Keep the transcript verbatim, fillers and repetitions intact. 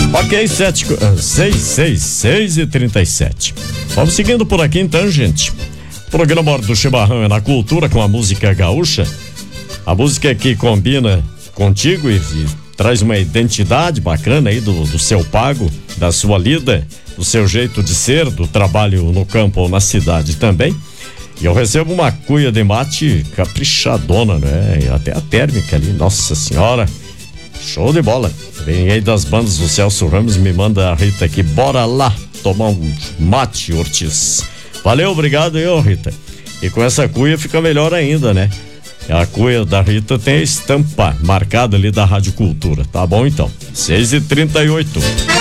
Ok, sete, seis, seis, seis e trinta e sete. Vamos seguindo por aqui então, gente. O programa Hora do Chimarrão é na cultura com a música gaúcha. A música que combina contigo e, e traz uma identidade bacana aí do, do seu pago, da sua lida, do seu jeito de ser, do trabalho no campo ou na cidade também. E eu recebo uma cuia de mate caprichadona, né? E até a térmica ali, nossa senhora. Show de bola. Vem aí das bandas do Celso Ramos, me manda a Rita aqui. Bora lá tomar um mate, Ortiz. Valeu, obrigado aí, ô Rita. E com essa cuia fica melhor ainda, né? A cuia da Rita tem a estampa marcada ali da Rádio Cultura. Tá bom então? seis e trinta e oito.